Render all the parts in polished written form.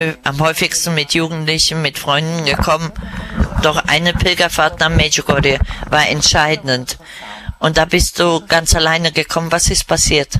am häufigsten mit Jugendlichen, mit Freunden gekommen. Doch eine Pilgerfahrt nach Medjugorje war entscheidend. Und da bist du ganz alleine gekommen. Was ist passiert?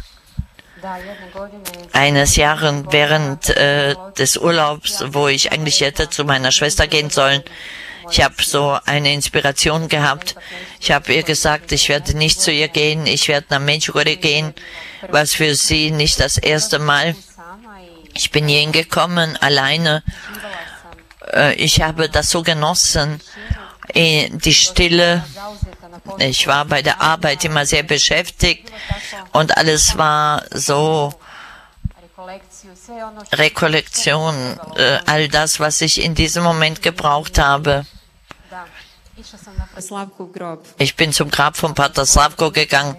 Eines Jahres während des Urlaubs, wo ich eigentlich hätte zu meiner Schwester gehen sollen, ich habe so eine Inspiration gehabt. Ich habe ihr gesagt, ich werde nicht zu ihr gehen, ich werde nach Medjugorje gehen, was für sie nicht das erste Mal. Ich bin hier hingekommen, alleine. Ich habe das so genossen, die Stille. Ich war bei der Arbeit immer sehr beschäftigt und alles war so Rekollektion, all das, was ich in diesem Moment gebraucht habe. Ich bin zum Grab von Pater Slavko gegangen.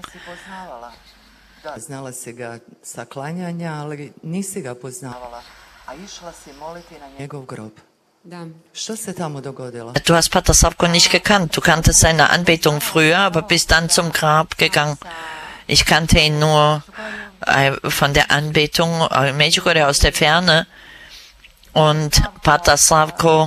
Znala si ga sa klanjanja, ali nisi ga poznavala, a išla si moliti na njegov grob. Što se tamo dogodilo? Du hast Pater Slavko nicht gekannt. Du kanntest seine Anbetung früher, aber bist dann zum Grab gegangen. Ich kannte ihn nur von der Anbetung in Medjugorje aus der Ferne. Und Pater Slavko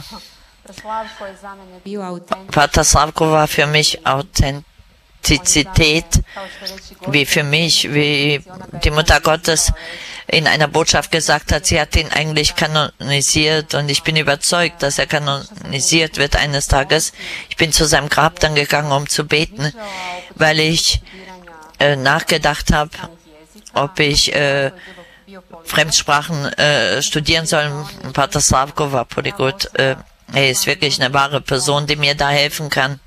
war für mich Authentizität, wie für mich, wie die Mutter Gottes in einer Botschaft gesagt hat, sie hat ihn eigentlich kanonisiert und ich bin überzeugt, dass er kanonisiert wird eines Tages. Ich bin zu seinem Grab dann gegangen, um zu beten, weil ich nachgedacht habe, ob ich Fremdsprachen studieren soll. Pater Slavko war Polyglot. Er ist wirklich eine wahre Person, die mir da helfen kann.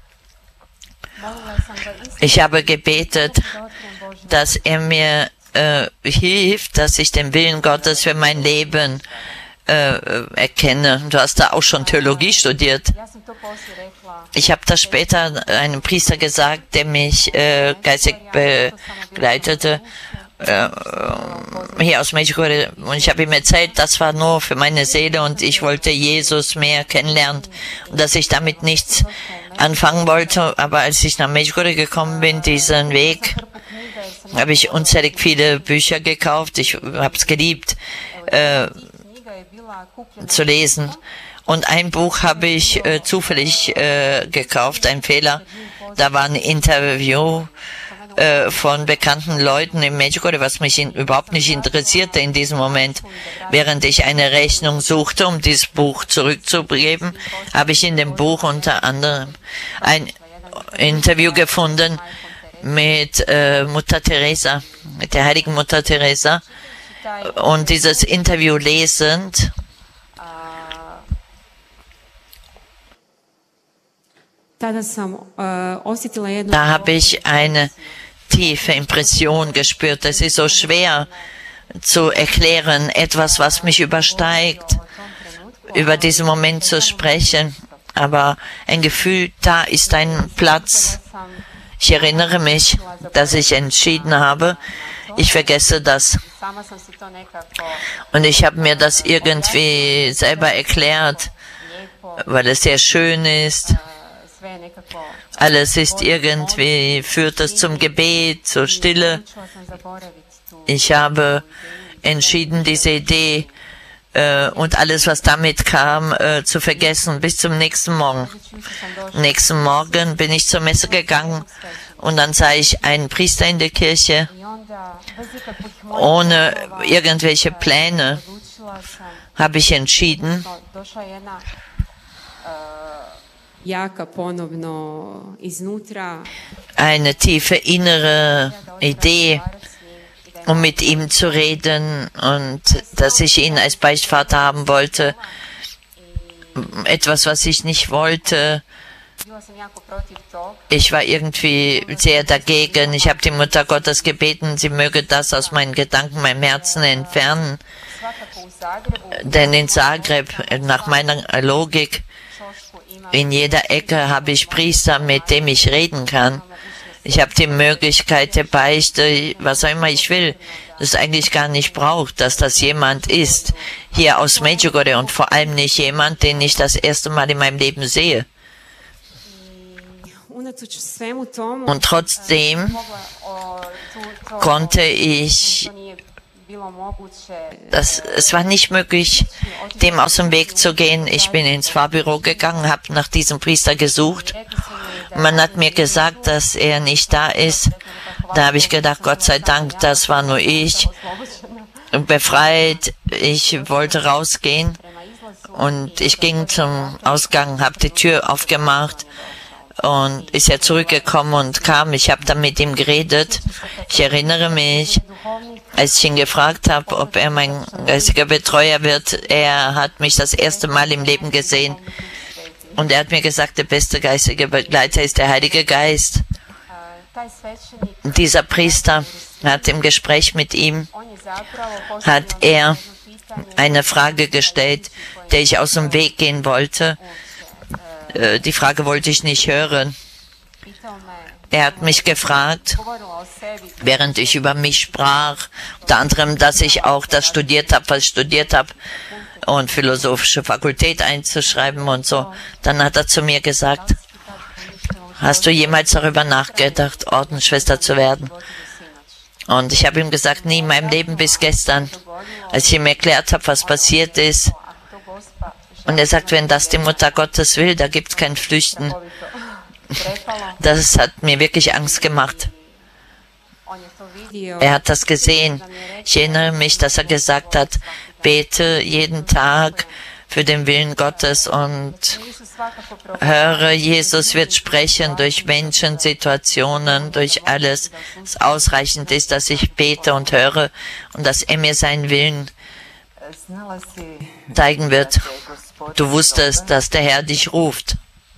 Ich habe gebetet, dass er mir hilft, dass ich den Willen Gottes für mein Leben erkenne. Du hast da auch schon Theologie studiert. Ich habe das später einem Priester gesagt, der mich geistig begleitete, hier aus Medjugorje, und ich habe ihm erzählt, das war nur für meine Seele und ich wollte Jesus mehr kennenlernen und dass ich damit nichts anfangen wollte. Aber als ich nach Medjugorje gekommen bin, diesen Weg, habe ich unzählig viele Bücher gekauft. Ich habe es geliebt zu lesen. Und ein Buch habe ich zufällig gekauft, ein Fehler. Da war ein Interview von bekannten Leuten in Medjugorje, was mich überhaupt nicht interessierte in diesem Moment. Während ich eine Rechnung suchte, um dieses Buch zurückzugeben, habe ich in dem Buch unter anderem ein Interview gefunden mit Mutter Teresa, mit der heiligen Mutter Teresa. Und dieses Interview lesend, da habe ich eine tiefe Impression gespürt. Es ist so schwer zu erklären, etwas, was mich übersteigt, über diesen Moment zu sprechen. Aber ein Gefühl, da ist ein Platz. Ich erinnere mich, dass ich entschieden habe, ich vergesse das. Und ich habe mir das irgendwie selber erklärt, weil es sehr schön ist. Alles ist irgendwie, führt es zum Gebet, zur Stille. Ich habe entschieden, diese Idee und alles, was damit kam, zu vergessen, bis zum nächsten Morgen. Nächsten Morgen bin ich zur Messe gegangen und dann sah ich einen Priester in der Kirche, ohne irgendwelche Pläne, habe ich entschieden, eine tiefe innere Idee, um mit ihm zu reden und dass ich ihn als Beichtvater haben wollte. Etwas, was ich nicht wollte. Ich war irgendwie sehr dagegen. Ich habe die Mutter Gottes gebeten, sie möge das aus meinen Gedanken, meinem Herzen entfernen. Denn in Zagreb, nach meiner Logik, in jeder Ecke habe ich Priester, mit dem ich reden kann. Ich habe die Möglichkeit der Beichte, was auch immer ich will, das eigentlich gar nicht braucht, dass das jemand ist, hier aus Medjugorje und vor allem nicht jemand, den ich das erste Mal in meinem Leben sehe. Und trotzdem konnte ich Es war nicht möglich, dem aus dem Weg zu gehen. Ich bin ins Fahrbüro gegangen, habe nach diesem Priester gesucht. Man hat mir gesagt, dass er nicht da ist. Da habe ich gedacht, Gott sei Dank, das war nur ich. Befreit, ich wollte rausgehen und ich ging zum Ausgang, habe die Tür aufgemacht und ist er zurückgekommen und kam. Ich habe dann mit ihm geredet. Ich erinnere mich, als ich ihn gefragt habe, ob er mein geistiger Betreuer wird. Er hat mich das erste Mal im Leben gesehen und er hat mir gesagt, der beste geistige Begleiter ist der Heilige Geist. Dieser Priester hat im Gespräch mit ihm, hat er eine Frage gestellt, der ich aus dem Weg gehen wollte. Die Frage wollte ich nicht hören. Er hat mich gefragt, während ich über mich sprach, unter anderem, dass ich auch das studiert habe, was ich studiert habe, und philosophische Fakultät einzuschreiben und so. Dann hat er zu mir gesagt, hast du jemals darüber nachgedacht, Ordensschwester zu werden? Und ich habe ihm gesagt, nie in meinem Leben bis gestern, als ich ihm erklärt habe, was passiert ist. Und er sagt, wenn das die Mutter Gottes will, da gibt es kein Flüchten. Das hat mir wirklich Angst gemacht. Er hat das gesehen. Ich erinnere mich, dass er gesagt hat, bete jeden Tag für den Willen Gottes und höre, Jesus wird sprechen durch Menschen, Situationen, durch alles. Es ausreichend ist, dass ich bete und höre und dass er mir seinen Willen zeigen wird. Du wusstest, dass der Herr dich ruft.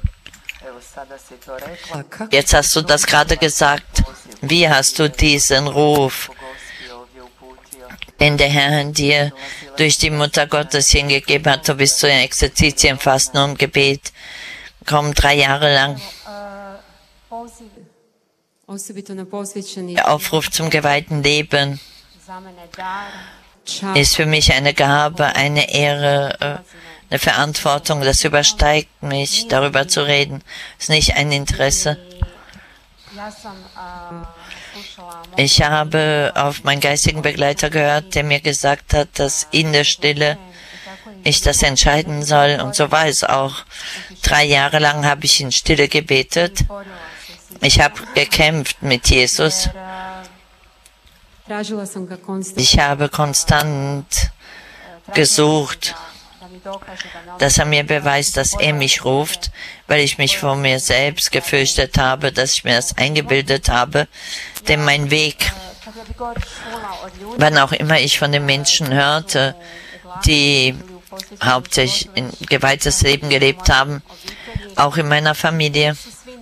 Jetzt hast du das gerade gesagt. Wie hast du diesen Ruf, den der Herr dir durch die Mutter Gottes hingegeben hat? Du bist zu den Exerzitien, Fasten und Gebet. Komm 3 Jahre lang. Der Aufruf zum geweihten Leben ist für mich eine Gabe, eine Ehre, eine Verantwortung. Das übersteigt mich, darüber zu reden. Es ist nicht ein Interesse. Ich habe auf meinen geistigen Begleiter gehört, der mir gesagt hat, dass in der Stille ich das entscheiden soll. Und so war es auch. 3 Jahre lang habe ich in Stille gebetet. Ich habe gekämpft mit Jesus. Ich habe konstant gesucht, dass er mir beweist, dass er mich ruft, weil ich mich vor mir selbst gefürchtet habe, dass ich mir das eingebildet habe, denn mein Weg, wann auch immer ich von den Menschen hörte, die hauptsächlich ein geweihtes Leben gelebt haben, auch in meiner Familie,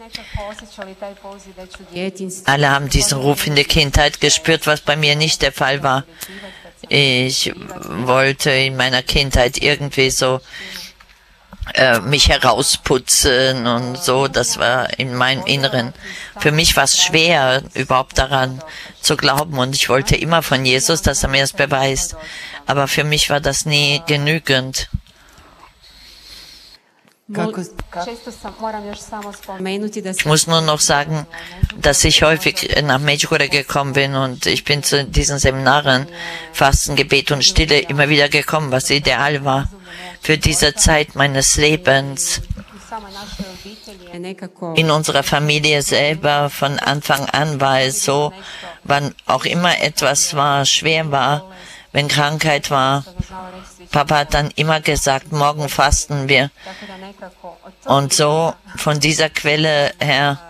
alle haben diesen Ruf in der Kindheit gespürt, was bei mir nicht der Fall war. Ich wollte in meiner Kindheit irgendwie so mich herausputzen und so, das war in meinem Inneren. Für mich war es schwer, überhaupt daran zu glauben und ich wollte immer von Jesus, dass er mir das beweist. Aber für mich war das nie genügend. Ich muss nur noch sagen, dass ich häufig nach Medjugorje gekommen bin und ich bin zu diesen Seminaren, Fasten, Gebet und Stille immer wieder gekommen, was ideal war für diese Zeit meines Lebens. In unserer Familie selber von Anfang an war es so, wann auch immer etwas war, schwer war, wenn Krankheit war, Papa hat dann immer gesagt, morgen fasten wir. Und so von dieser Quelle her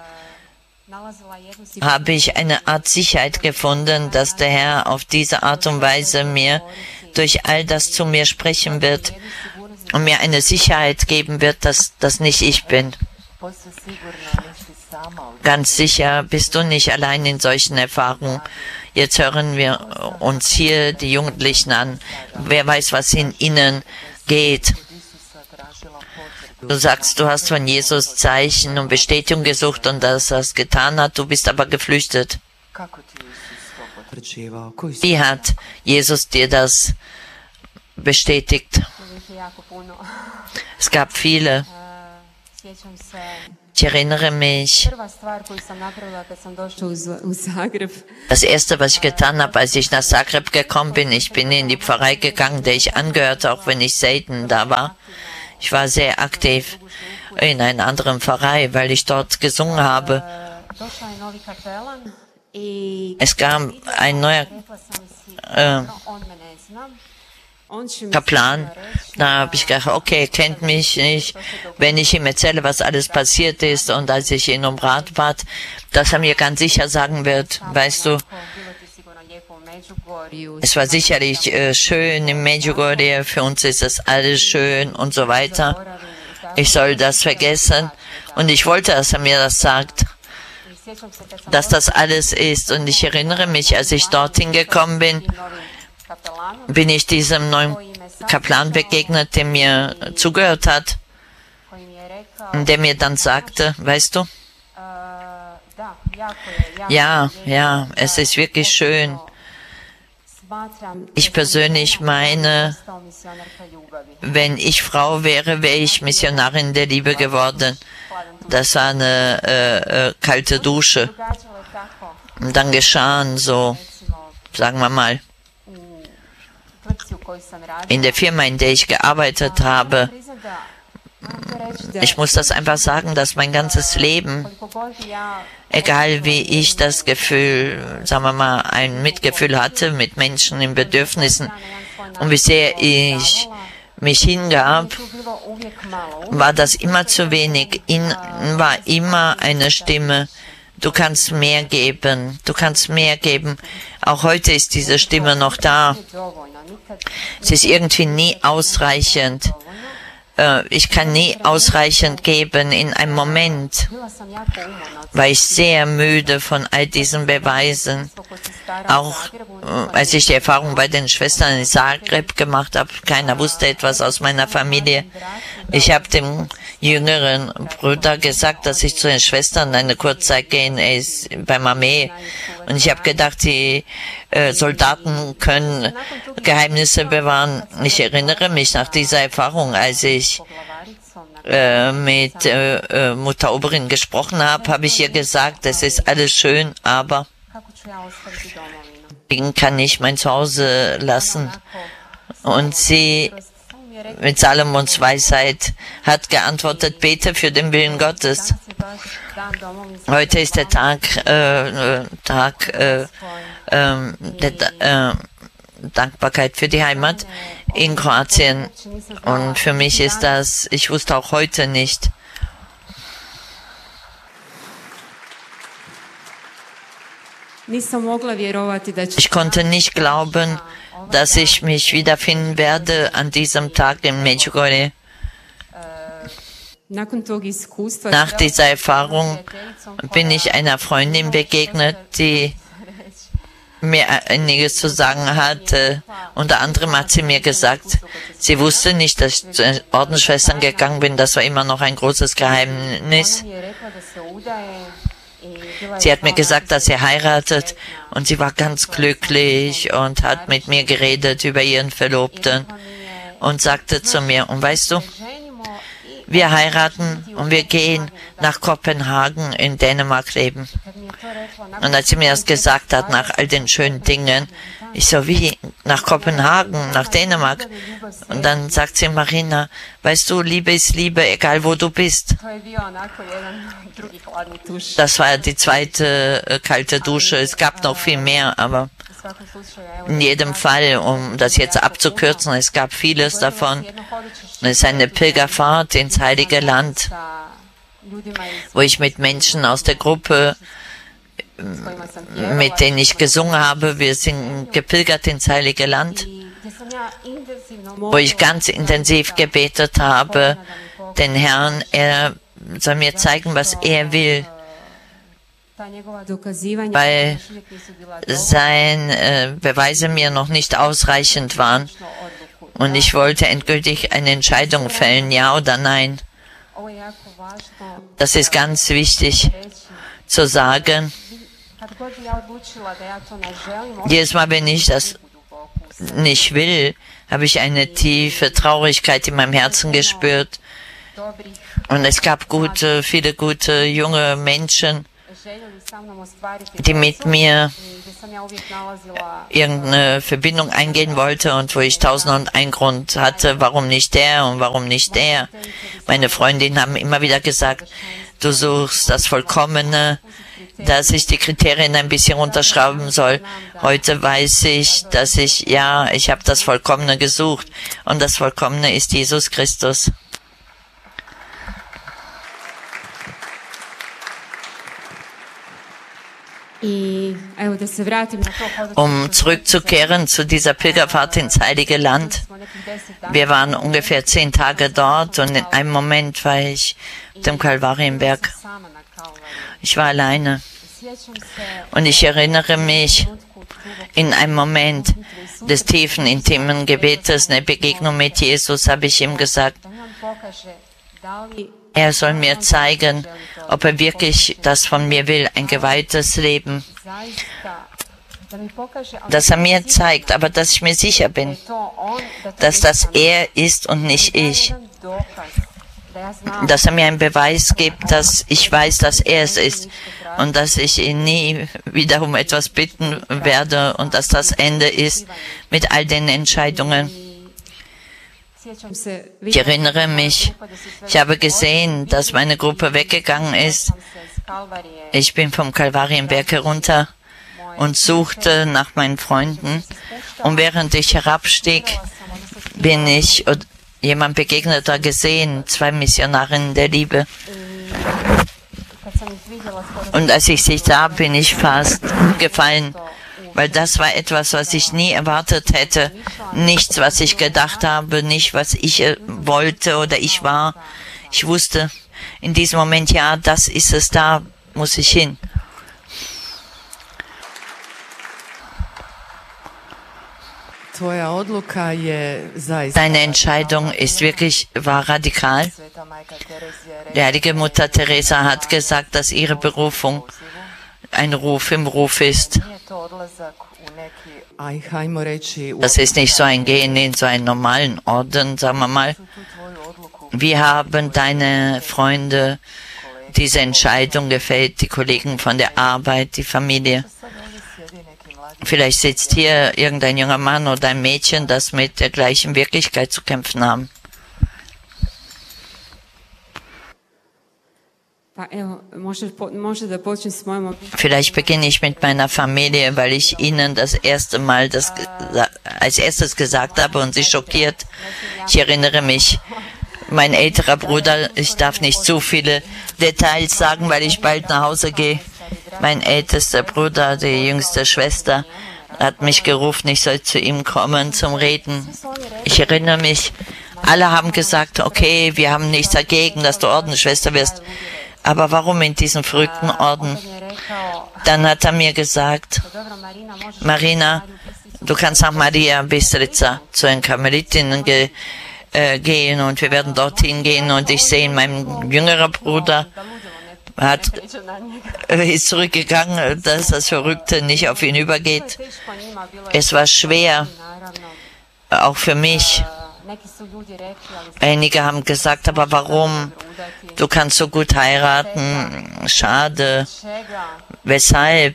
habe ich eine Art Sicherheit gefunden, dass der Herr auf diese Art und Weise mir durch all das zu mir sprechen wird und mir eine Sicherheit geben wird, dass das nicht ich bin. Ganz sicher bist du nicht allein in solchen Erfahrungen. Jetzt hören wir uns hier die Jugendlichen an. Wer weiß, was in ihnen geht. Du sagst, du hast von Jesus Zeichen und Bestätigung gesucht und dass er es getan hat. Du bist aber geflüchtet. Wie hat Jesus dir das bestätigt? Es gab viele. Ich erinnere mich, das Erste, was ich getan habe, als ich nach Zagreb gekommen bin, ich bin in die Pfarrei gegangen, der ich angehörte, auch wenn ich selten da war. Ich war sehr aktiv in einer anderen Pfarrei, weil ich dort gesungen habe. Es gab ein neuer Kaplan. Da habe ich gedacht, okay, er kennt mich nicht. Wenn ich ihm erzähle, was alles passiert ist und als ich ihn um Rat bat, dass er mir ganz sicher sagen wird, weißt du, es war sicherlich schön im Medjugorje, für uns ist das alles schön und so weiter. Ich soll das vergessen. Und ich wollte, dass er mir das sagt, dass das alles ist. Und ich erinnere mich, als ich dorthin gekommen bin, bin ich diesem neuen Kaplan begegnet, der mir zugehört hat, und der mir dann sagte, weißt du, ja, es ist wirklich schön. Ich persönlich meine, wenn ich Frau wäre, wäre ich Missionarin der Liebe geworden. Das war eine kalte Dusche. Und dann geschahen so, sagen wir mal, in der Firma, in der ich gearbeitet habe, ich muss das einfach sagen, dass mein ganzes Leben, egal wie ich das Gefühl, sagen wir mal, ein Mitgefühl hatte mit Menschen in Bedürfnissen und wie sehr ich mich hingab, war das immer zu wenig. War immer eine Stimme, du kannst mehr geben, du kannst mehr geben. Auch heute ist diese Stimme noch da. Es ist irgendwie nie ausreichend. Ich kann nie ausreichend geben in einem Moment, war ich sehr müde von all diesen Beweisen. Auch als ich die Erfahrung bei den Schwestern in Zagreb gemacht habe, keiner wusste etwas aus meiner Familie. Ich habe dem jüngeren Bruder gesagt, dass ich zu den Schwestern eine Kurzzeit gehen, er ist beim Armee. Und ich habe gedacht, die Soldaten können Geheimnisse bewahren. Ich erinnere mich nach dieser Erfahrung, als ich mit Mutter Oberin gesprochen habe, habe ich ihr gesagt, es ist alles schön, aber ich kann nicht mein Zuhause lassen. Und sie mit Salomons Weisheit hat geantwortet, bete für den Willen Gottes. Heute ist der Tag der Dankbarkeit für die Heimat in Kroatien. Und für mich ist das, ich wusste auch heute nicht. Ich konnte nicht glauben, dass ich mich wiederfinden werde an diesem Tag in Medjugorje. Nach dieser Erfahrung bin ich einer Freundin begegnet, die mir einiges zu sagen hatte. Unter anderem hat sie mir gesagt, sie wusste nicht, dass ich zu den Ordensschwestern gegangen bin. Das war immer noch ein großes Geheimnis. Sie hat mir gesagt, dass sie heiratet, und sie war ganz glücklich und hat mit mir geredet über ihren Verlobten und sagte zu mir, und weißt du, wir heiraten und wir gehen nach Kopenhagen in Dänemark leben. Und als sie mir das gesagt hat, nach all den schönen Dingen, ich so, wie, nach Kopenhagen, nach Dänemark? Und dann sagt sie, Marina, weißt du, Liebe ist Liebe, egal wo du bist. Das war die zweite kalte Dusche. Es gab noch viel mehr, aber in jedem Fall, um das jetzt abzukürzen, es gab vieles davon. Es ist eine Pilgerfahrt ins Heilige Land, wo ich mit Menschen aus der Gruppe, mit denen ich gesungen habe, wir sind gepilgert ins Heilige Land, wo ich ganz intensiv gebetet habe, den Herrn, er soll mir zeigen, was er will, weil seine Beweise mir noch nicht ausreichend waren. Und ich wollte endgültig eine Entscheidung fällen, ja oder nein. Das ist ganz wichtig zu sagen. Jedes Mal, wenn ich das nicht will, habe ich eine tiefe Traurigkeit in meinem Herzen gespürt. Und es gab viele gute junge Menschen, die mit mir irgendeine Verbindung eingehen wollte und wo ich 1001 Grund hatte, warum nicht der und warum nicht der. Meine Freundinnen haben immer wieder gesagt, du suchst das Vollkommene, dass ich die Kriterien ein bisschen runterschrauben soll. Heute weiß ich, dass ich habe das Vollkommene gesucht und das Vollkommene ist Jesus Christus. Um zurückzukehren zu dieser Pilgerfahrt ins Heilige Land. Wir waren ungefähr 10 Tage dort und in einem Moment war ich auf dem Kalvarienberg. Ich war alleine. Und ich erinnere mich, in einem Moment des tiefen, intimen Gebetes, eine Begegnung mit Jesus, habe ich ihm gesagt, er soll mir zeigen, ob er wirklich das von mir will, ein geweihtes Leben. Dass er mir zeigt, aber dass ich mir sicher bin, dass das er ist und nicht ich. Dass er mir einen Beweis gibt, dass ich weiß, dass er es ist und dass ich ihn nie wieder um etwas bitten werde und dass das Ende ist mit all den Entscheidungen. Ich erinnere mich, ich habe gesehen, dass meine Gruppe weggegangen ist. Ich bin vom Kalvarienberg herunter und suchte nach meinen Freunden. Und während ich herabstieg, bin ich jemand begegneter gesehen, 2 Missionarinnen der Liebe. Und als ich sie sah, bin ich fast umgefallen, weil das war etwas, was ich nie erwartet hätte. Nichts, was ich gedacht habe, nicht, was ich wollte oder ich war. Ich wusste in diesem Moment, ja, das ist es, da muss ich hin. Deine Entscheidung war radikal. Die heilige Mutter Teresa hat gesagt, dass ihre Berufung ein Ruf im Ruf ist. Das ist nicht so ein Gehen in so einen normalen Orden, sagen wir mal. Wie haben deine Freunde diese Entscheidung gefällt, die Kollegen von der Arbeit, die Familie? Vielleicht sitzt hier irgendein junger Mann oder ein Mädchen, das mit der gleichen Wirklichkeit zu kämpfen haben. Vielleicht beginne ich mit meiner Familie, weil ich ihnen das erste Mal als erstes gesagt habe und sie schockiert. Ich erinnere mich, mein älterer Bruder, ich darf nicht zu viele Details sagen, weil ich bald nach Hause gehe. Mein ältester Bruder, die jüngste Schwester, hat mich gerufen, ich soll zu ihm kommen zum Reden. Ich erinnere mich, alle haben gesagt, okay, wir haben nichts dagegen, dass du Ordensschwester wirst. Aber warum in diesem verrückten Orden? Dann hat er mir gesagt, Marina, du kannst nach Maria Bistrica zu den Karmelitinnen gehen und wir werden dorthin gehen und ich sehe, mein jüngerer Bruder ist zurückgegangen, dass das Verrückte nicht auf ihn übergeht. Es war schwer, auch für mich. Einige haben gesagt, aber warum? Du kannst so gut heiraten. Schade. Weshalb?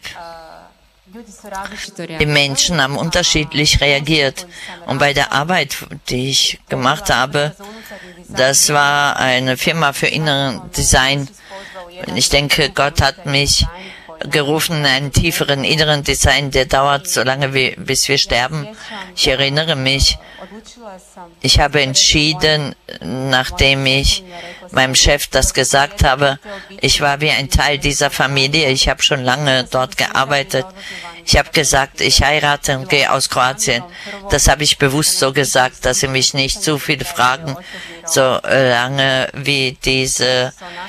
Die Menschen haben unterschiedlich reagiert. Und bei der Arbeit, die ich gemacht habe, das war eine Firma für Inneren Design. Ich denke, Gott hat mich gerufen in einen tieferen inneren Design, der dauert so lange, bis wir sterben. Ich erinnere mich, ich habe entschieden, nachdem ich meinem Chef das gesagt habe, ich war wie ein Teil dieser Familie, ich habe schon lange dort gearbeitet. Ich habe gesagt, ich heirate und gehe aus Kroatien. Das habe ich bewusst so gesagt, dass sie mich nicht zu viele fragen, so lange wie diese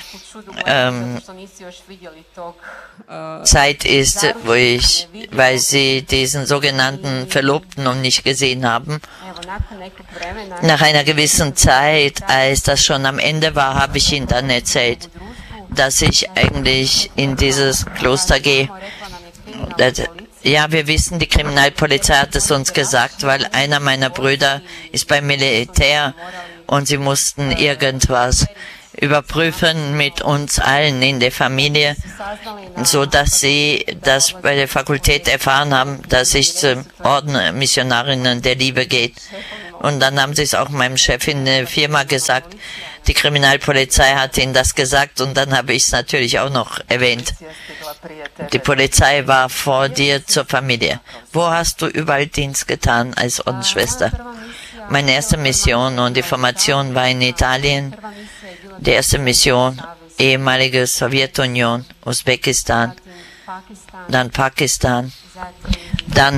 Zeit ist, weil sie diesen sogenannten Verlobten noch nicht gesehen haben. Nach einer gewissen Zeit, als das schon am Ende war, habe ich ihnen dann erzählt, dass ich eigentlich in dieses Kloster gehe. Ja, wir wissen, die Kriminalpolizei hat es uns gesagt, weil einer meiner Brüder ist beim Militär und sie mussten irgendwas überprüfen mit uns allen in der Familie, so dass sie das bei der Fakultät erfahren haben, dass ich zum Orden Missionarinnen der Liebe geht. Und dann haben sie es auch meinem Chef in der Firma gesagt. Die Kriminalpolizei hat ihnen das gesagt und dann habe ich es natürlich auch noch erwähnt. Die Polizei war vor dir zur Familie. Wo hast du überall Dienst getan als Ordensschwester? Meine erste Mission und die Formation war in Italien. Die erste Mission, ehemalige Sowjetunion, Usbekistan, dann Pakistan, dann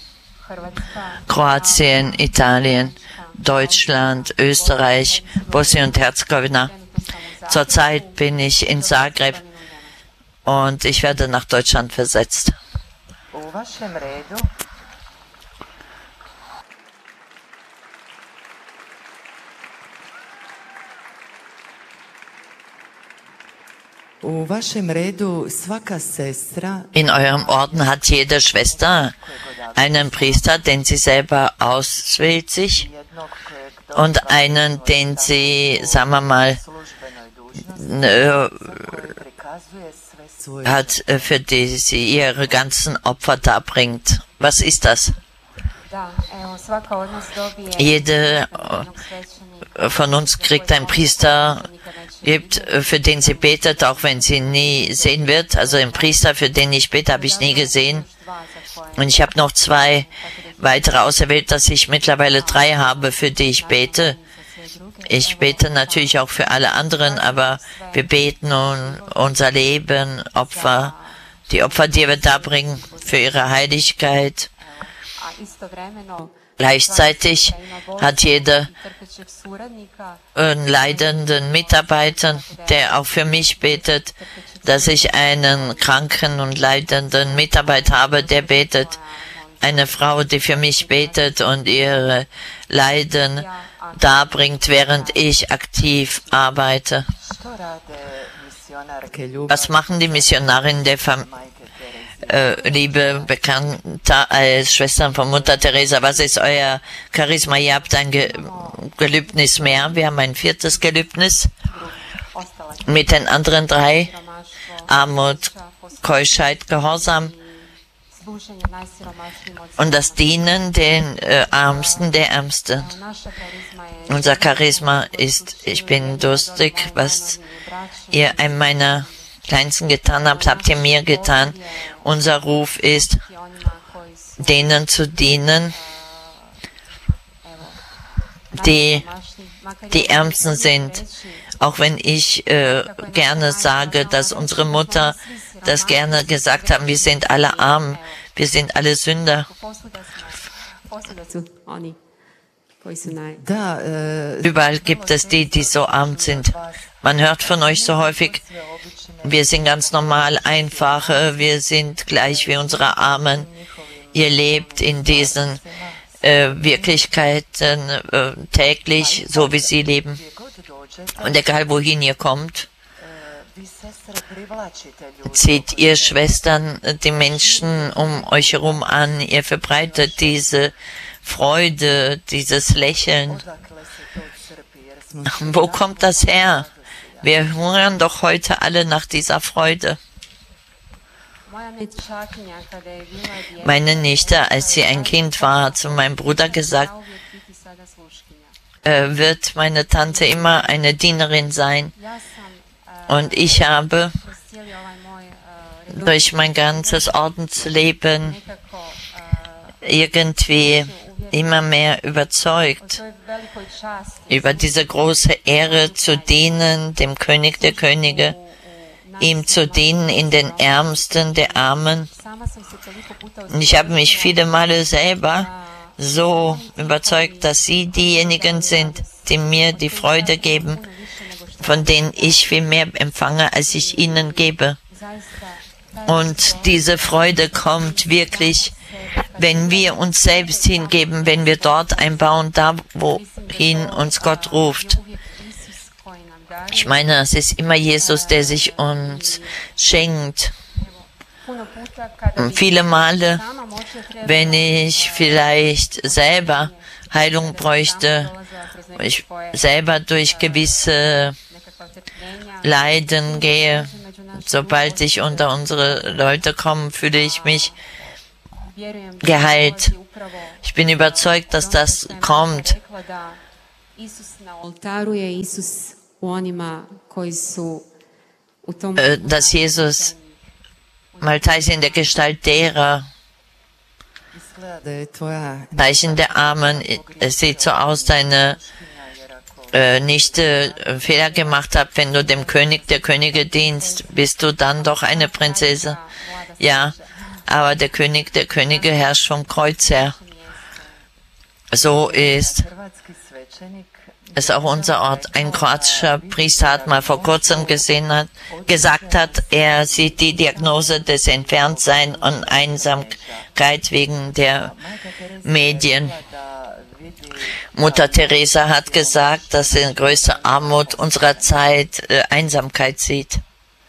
Kroatien, Italien, Deutschland, Österreich, Bosnien und Herzegowina. Zurzeit bin ich in Zagreb und ich werde nach Deutschland versetzt. In eurem Orden hat jede Schwester einen Priester, den sie selber auswählt sich, und einen, den sie, sagen wir mal, hat, für die sie ihre ganzen Opfer darbringt. Was ist das? Jede von uns kriegt einen Priester, gibt, für den sie betet, auch wenn sie nie sehen wird. Also einen Priester, für den ich bete, habe ich nie gesehen. Und ich habe noch 2 weitere auserwählt, dass ich mittlerweile 3 habe, für die ich bete. Ich bete natürlich auch für alle anderen, aber wir beten um unser Leben, Opfer, die Opfer, die wir darbringen, für ihre Heiligkeit. Gleichzeitig hat jeder einen leidenden Mitarbeiter, der auch für mich betet, dass ich einen kranken und leidenden Mitarbeiter habe, der betet. Eine Frau, die für mich betet und ihre Leiden darbringt, während ich aktiv arbeite. Was machen die Missionarinnen der Liebe, bekannter als Schwestern von Mutter Teresa? Was ist euer Charisma? Ihr habt ein Gelübnis mehr. Wir haben ein 4. Gelübnis mit den anderen 3. Armut, Keuschheit, Gehorsam und das Dienen den Ärmsten der Ärmsten. Unser Charisma ist, ich bin durstig, was ihr einem meiner Kleinsten getan habt, habt ihr mir getan. Unser Ruf ist, denen zu dienen, die Ärmsten sind. Auch wenn ich gerne sage, dass unsere Mutter das gerne gesagt haben, wir sind alle arm, wir sind alle Sünder. Überall gibt es die, die so arm sind. Man hört von euch so häufig, wir sind ganz normal, einfach, wir sind gleich wie unsere Armen. Ihr lebt in diesen Wirklichkeiten täglich, so wie sie leben. Und egal wohin ihr kommt, zieht ihr Schwestern die Menschen um euch herum an. Ihr verbreitet diese Freude, dieses Lächeln. Wo kommt das her? Wir hungern doch heute alle nach dieser Freude. Meine Nichte, als sie ein Kind war, hat zu meinem Bruder gesagt, wird meine Tante immer eine Dienerin sein. Und ich habe durch mein ganzes Ordensleben irgendwie immer mehr überzeugt über diese große Ehre zu dienen, dem König der Könige, ihm zu dienen in den Ärmsten der Armen. Und ich habe mich viele Male selber so überzeugt, dass sie diejenigen sind, die mir die Freude geben, von denen ich viel mehr empfange, als ich ihnen gebe. Und diese Freude kommt wirklich, wenn wir uns selbst hingeben, wenn wir dort einbauen, da wohin uns Gott ruft. Ich meine, es ist immer Jesus, der sich uns schenkt. Und viele Male, wenn ich vielleicht selber Heilung bräuchte ich selber durch gewisse Leiden gehe. Sobald ich unter unsere Leute komme, fühle ich mich geheilt. Ich bin überzeugt, dass das kommt. Dass Jesus Malteis in der Gestalt derer, Zeichen der Armen, es sieht so aus, deine Nichte Fehler gemacht hat, wenn du dem König der Könige dienst, bist du dann doch eine Prinzessin. Ja, aber der König der Könige herrscht vom Kreuz her. So ist es auch unser Ort. Ein kroatischer Priester hat mal vor kurzem gesagt hat, er sieht die Diagnose des Entferntseins und Einsamkeit wegen der Medien. Mutter Teresa hat gesagt, dass sie die größte Armut unserer Zeit Einsamkeit sieht.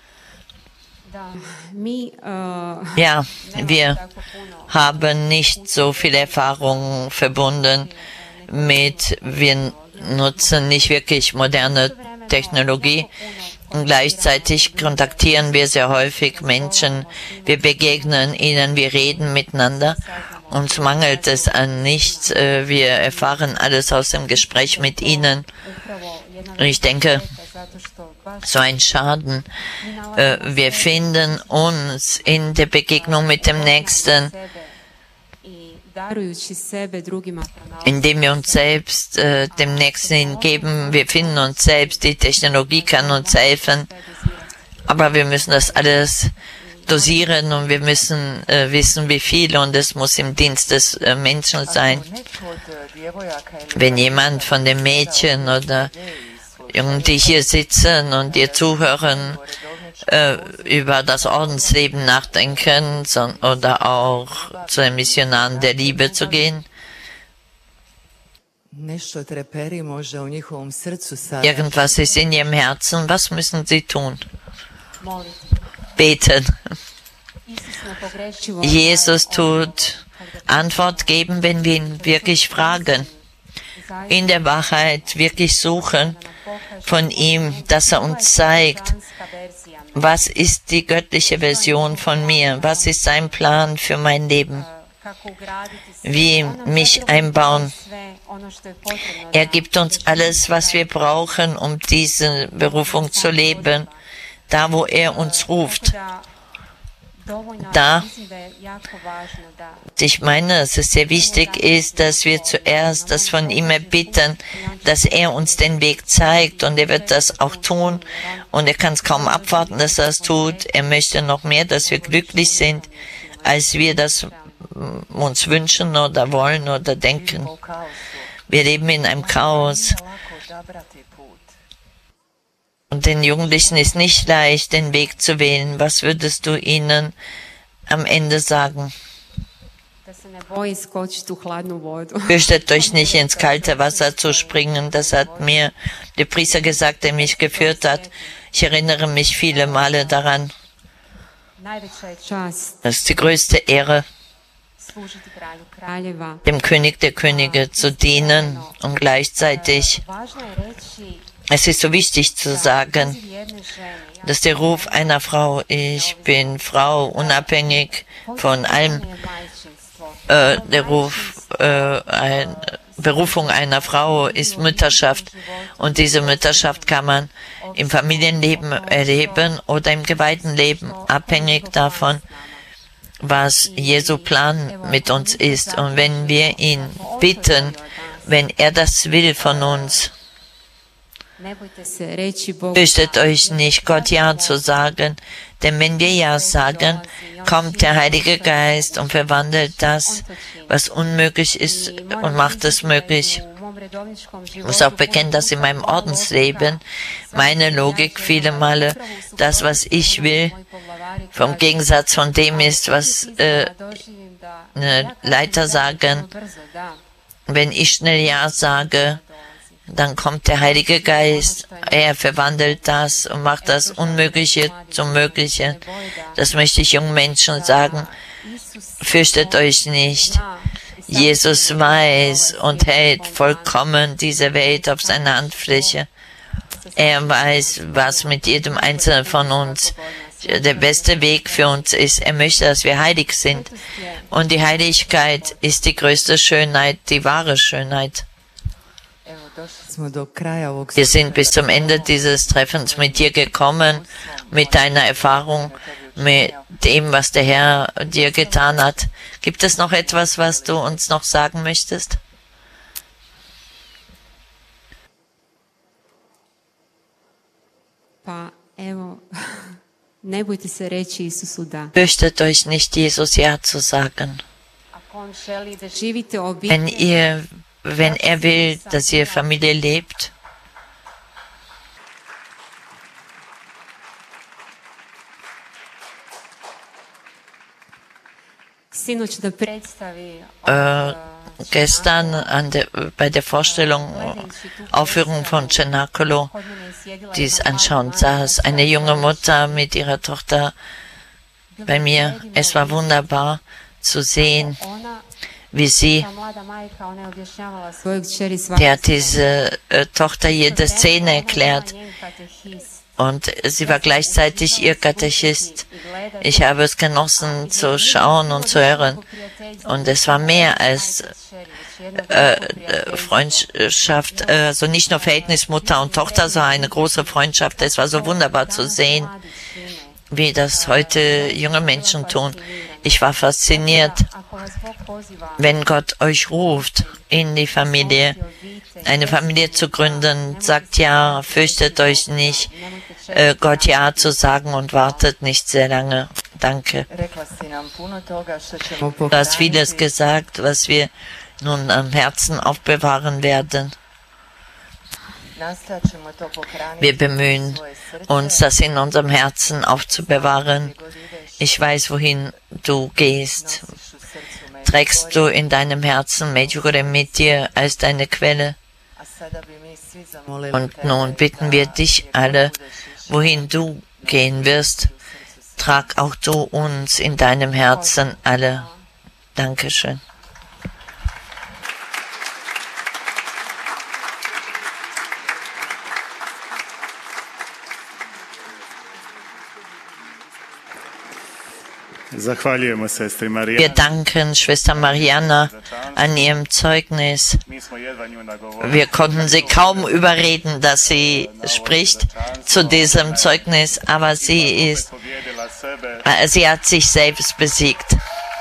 Ja, wir haben nicht so viel Erfahrung verbunden mit, wir nutzen nicht wirklich moderne Technologie und gleichzeitig kontaktieren wir sehr häufig Menschen, wir begegnen ihnen, wir reden miteinander. Uns mangelt es an nichts, wir erfahren alles aus dem Gespräch mit ihnen. Und ich denke, so ein Schaden, wir finden uns in der Begegnung mit dem Nächsten, indem wir uns selbst dem Nächsten hingeben. Wir finden uns selbst, die Technologie kann uns helfen, aber wir müssen das alles dosieren und wir müssen wissen, wie viel, und es muss im Dienst des Menschen sein. Wenn jemand von den Mädchen oder Jungen, die hier sitzen und dir zuhören, über das Ordensleben nachdenken oder auch zu den Missionaren der Liebe zu gehen, irgendwas ist in ihrem Herzen, was müssen sie tun? Beten. Jesus tut Antwort geben, wenn wir ihn wirklich fragen. In der Wahrheit wirklich suchen von ihm, dass er uns zeigt, was ist die göttliche Version von mir, was ist sein Plan für mein Leben, wie mich einbauen. Er gibt uns alles, was wir brauchen, um diese Berufung zu leben, da wo er uns ruft. Da, ich meine, dass es sehr wichtig ist, dass wir zuerst das von ihm erbitten, dass er uns den Weg zeigt, und er wird das auch tun, und er kann es kaum abwarten, dass er es tut. Er möchte noch mehr, dass wir glücklich sind, als wir das uns wünschen oder wollen oder denken. Wir leben in einem Chaos. Und den Jugendlichen ist nicht leicht, den Weg zu wählen. Was würdest du ihnen am Ende sagen? Fürchtet euch nicht, ins kalte Wasser zu springen. Das hat mir der Priester gesagt, der mich geführt hat. Ich erinnere mich viele Male daran. Das ist die größte Ehre, dem König der Könige zu dienen, und gleichzeitig es ist so wichtig zu sagen, dass der Ruf einer Frau, ich bin Frau, unabhängig von allem, Berufung einer Frau ist Mütterschaft, und diese Mütterschaft kann man im Familienleben erleben oder im geweihten Leben, abhängig davon, was Jesu Plan mit uns ist. Und wenn wir ihn bitten, wenn er das will von uns, fürchtet euch nicht, Gott Ja zu sagen, denn wenn wir Ja sagen, kommt der Heilige Geist und verwandelt das, was unmöglich ist, und macht es möglich. Ich muss auch bekennen, dass in meinem Ordensleben meine Logik viele Male das, was ich will, vom Gegensatz von dem ist, was Leiter sagen. Wenn ich schnell Ja sage, dann kommt der Heilige Geist, er verwandelt das und macht das Unmögliche zum Möglichen. Das möchte ich jungen Menschen sagen. Fürchtet euch nicht. Jesus weiß und hält vollkommen diese Welt auf seiner Handfläche. Er weiß, was mit jedem Einzelnen von uns der beste Weg für uns ist. Er möchte, dass wir heilig sind. Und die Heiligkeit ist die größte Schönheit, die wahre Schönheit. Wir sind bis zum Ende dieses Treffens mit dir gekommen, mit deiner Erfahrung, mit dem, was der Herr dir getan hat. Gibt es noch etwas, was du uns noch sagen möchtest? Fürchtet euch nicht, Jesus Ja zu sagen. Wenn er will, dass ihr Familie lebt, gestern bei der Aufführung von Cenacolo, die es anschauend saß, eine junge Mutter mit ihrer Tochter bei mir. Es war wunderbar zu sehen, wie sie, der hat diese Tochter jede Szene erklärt und sie war gleichzeitig ihr Katechist. Ich habe es genossen zu schauen und zu hören und es war mehr als Freundschaft, also nicht nur Verhältnis Mutter und Tochter, sondern eine große Freundschaft. Es war so wunderbar zu sehen, wie das heute junge Menschen tun. Ich war fasziniert, wenn Gott euch ruft in die Familie, eine Familie zu gründen, sagt ja, fürchtet euch nicht, Gott ja zu sagen und wartet nicht sehr lange. Danke. Du hast vieles gesagt, was wir nun am Herzen aufbewahren werden. Wir bemühen uns, das in unserem Herzen aufzubewahren. Ich weiß, wohin du gehst. Trägst du in deinem Herzen Medjugorje mit dir als deine Quelle? Und nun bitten wir dich alle, wohin du gehen wirst, trag auch du uns in deinem Herzen alle. Dankeschön. Wir danken Schwester Mariana an ihrem Zeugnis. Wir konnten sie kaum überreden, dass sie spricht zu diesem Zeugnis, aber sie hat sich selbst besiegt.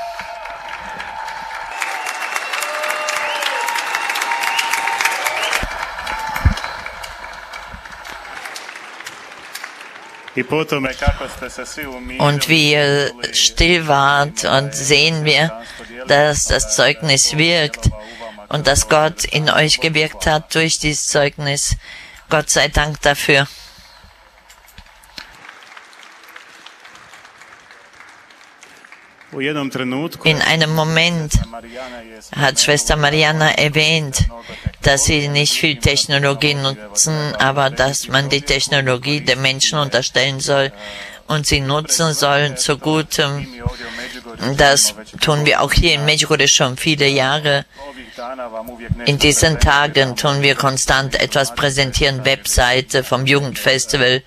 Und wie ihr still wart und sehen wir, dass das Zeugnis wirkt und dass Gott in euch gewirkt hat durch dieses Zeugnis. Gott sei Dank dafür. In einem Moment hat Schwester Mariana erwähnt, dass sie nicht viel Technologie nutzen, aber dass man die Technologie den Menschen unterstellen soll und sie nutzen sollen zu Gutem. Das tun wir auch hier in Medjugorje schon viele Jahre. In diesen Tagen tun wir konstant etwas präsentieren, Webseite vom Jugendfestival,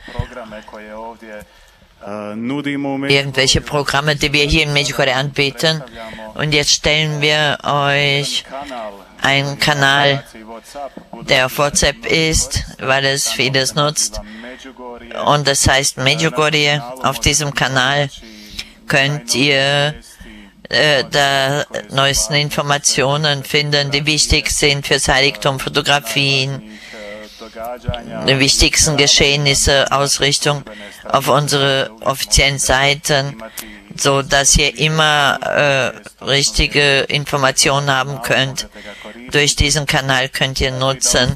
irgendwelche Programme, die wir hier in Medjugorje anbieten. Und jetzt stellen wir euch einen Kanal, der auf WhatsApp ist, weil es vieles nutzt. Und das heißt Medjugorje. Auf diesem Kanal könnt ihr die neuesten Informationen finden, die wichtig sind fürs Heiligtum, Fotografien, die wichtigsten Geschehnisse, Ausrichtung auf unsere offiziellen Seiten, so dass ihr immer richtige Informationen haben könnt. Durch diesen Kanal könnt ihr nutzen,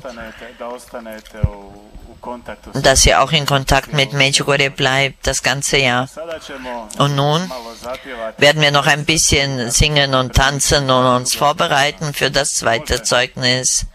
dass ihr auch in Kontakt mit Medjugorje bleibt, das ganze Jahr. Und nun werden wir noch ein bisschen singen und tanzen und uns vorbereiten für das zweite Zeugnis.